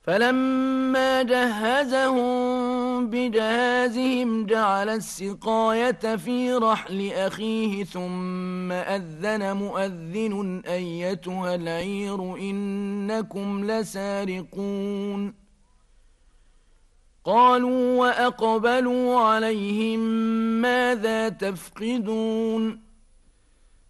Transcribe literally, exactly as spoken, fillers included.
فلما جهزهم بجهازهم جعل السقاية في رحل أخيه ثم أذن مؤذن أيتها العير إنكم لسارقون قالوا وأقبلوا عليهم ماذا تفقدون